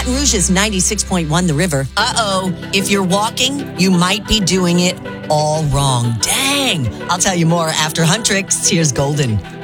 Baton Rouge is 96.1 The River. If you're walking, you might be doing it all wrong. Dang. I'll tell you more after Huntrix. Here's Golden.